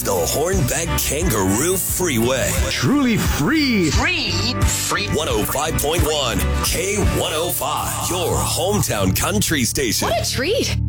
the Hornbeck Kangaroo Freeway. Truly free. Free. 105.1 K105, your hometown country station. What a treat.